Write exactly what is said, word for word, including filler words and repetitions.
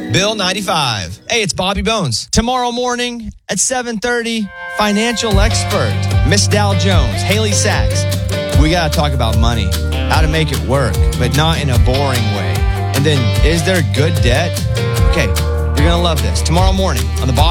Bill ninety-five. Hey, it's Bobby Bones. Tomorrow morning at seven thirty, financial expert, Miss Dow Jones, Haley Sachs. We got to talk about money, how to make it work, but not in a boring way. And then, is there good debt? Okay, you're going to love this. Tomorrow morning on the Bobby